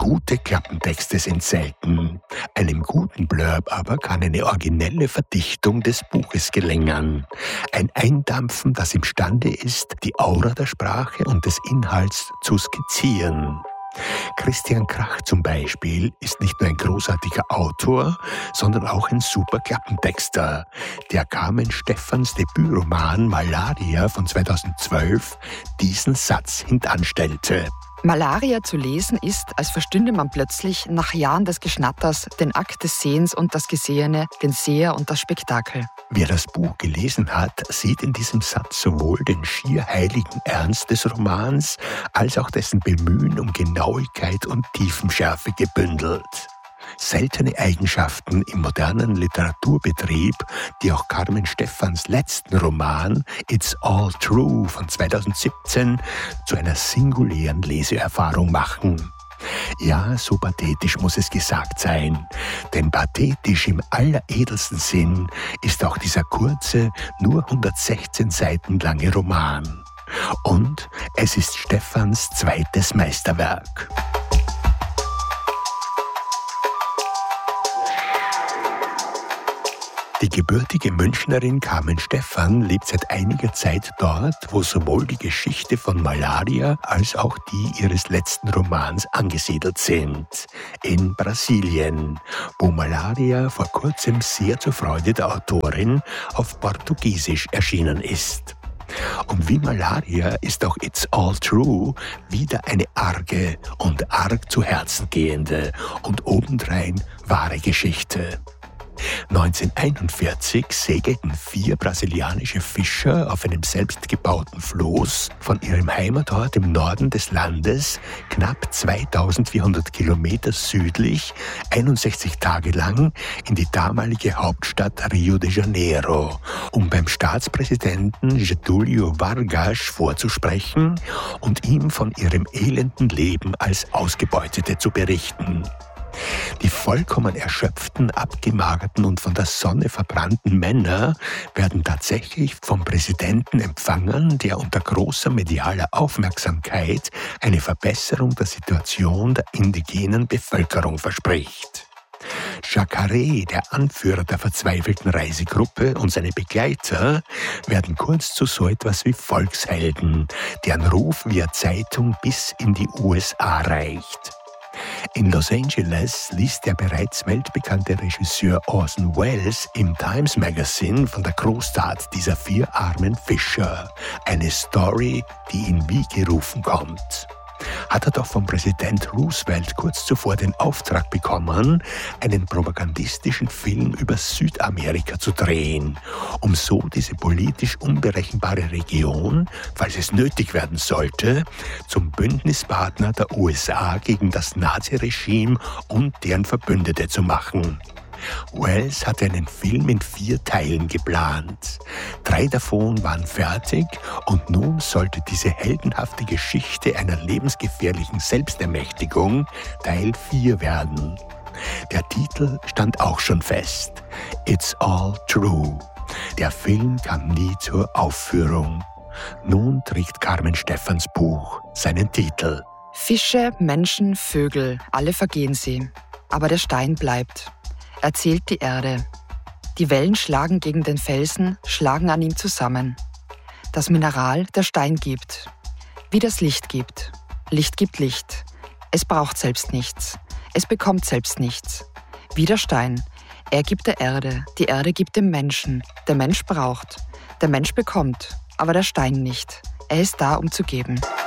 Gute Klappentexte sind selten. Einem guten Blurb aber kann eine originelle Verdichtung des Buches gelingen. Ein Eindampfen, das imstande ist, die Aura der Sprache und des Inhalts zu skizzieren. Christian Krach zum Beispiel ist nicht nur ein großartiger Autor, sondern auch ein super Klappentexter, der Carmen Stephans Debütroman Malaria von 2012 diesen Satz hintanstellte. Malaria zu lesen ist, als verstünde man plötzlich nach Jahren des Geschnatters den Akt des Sehens und das Gesehene, den Seher und das Spektakel. Wer das Buch gelesen hat, sieht in diesem Satz sowohl den schier heiligen Ernst des Romans als auch dessen Bemühen um Genauigkeit und Tiefenschärfe gebündelt. Seltene Eigenschaften im modernen Literaturbetrieb, die auch Carmen Stephans letzten Roman It's All True von 2017 zu einer singulären Leseerfahrung machen. Ja, so pathetisch muss es gesagt sein, denn pathetisch im alleredelsten Sinn ist auch dieser kurze, nur 116 Seiten lange Roman. Und es ist Stephans zweites Meisterwerk. Die gebürtige Münchnerin Carmen Stephan lebt seit einiger Zeit dort, wo sowohl die Geschichte von Malaria als auch die ihres letzten Romans angesiedelt sind. In Brasilien, wo Malaria vor kurzem sehr zur Freude der Autorin auf Portugiesisch erschienen ist. Und wie Malaria ist auch It's All True wieder eine arge und arg zu Herzen gehende und obendrein wahre Geschichte. 1941 segelten 4 brasilianische Fischer auf einem selbstgebauten Floß von ihrem Heimatort im Norden des Landes knapp 2400 Kilometer südlich, 61 Tage lang in die damalige Hauptstadt Rio de Janeiro, um beim Staatspräsidenten Getúlio Vargas vorzusprechen und ihm von ihrem elenden Leben als Ausgebeutete zu berichten. Die vollkommen erschöpften, abgemagerten und von der Sonne verbrannten Männer werden tatsächlich vom Präsidenten empfangen, der unter großer medialer Aufmerksamkeit eine Verbesserung der Situation der indigenen Bevölkerung verspricht. Jacaré, der Anführer der verzweifelten Reisegruppe, und seine Begleiter werden kurz zu so etwas wie Volkshelden, deren Ruf via Zeitung bis in die USA reicht. In Los Angeles liest der bereits weltbekannte Regisseur Orson Welles im Times Magazine von der Großtat dieser 4 armen Fischer. Eine Story, die ihn wie gerufen kommt. Hat er doch vom Präsident Roosevelt kurz zuvor den Auftrag bekommen, einen propagandistischen Film über Südamerika zu drehen, um so diese politisch unberechenbare Region, falls es nötig werden sollte, zum Bündnispartner der USA gegen das Naziregime und deren Verbündete zu machen. Welles hatte einen Film in 4 Teilen geplant. 3 davon waren fertig und nun sollte diese heldenhafte Geschichte einer lebensgefährlichen Selbstermächtigung Teil 4 werden. Der Titel stand auch schon fest: It's All True. Der Film kam nie zur Aufführung. Nun trägt Carmen Stephans Buch seinen Titel. Fische, Menschen, Vögel, alle vergehen sie. Aber der Stein bleibt. Erzählt die Erde. Die Wellen schlagen gegen den Felsen, schlagen an ihm zusammen. Das Mineral, der Stein gibt. Wie das Licht gibt. Licht gibt Licht. Es braucht selbst nichts. Es bekommt selbst nichts. Wie der Stein. Er gibt der Erde. Die Erde gibt dem Menschen. Der Mensch braucht. Der Mensch bekommt. Aber der Stein nicht. Er ist da, um zu geben.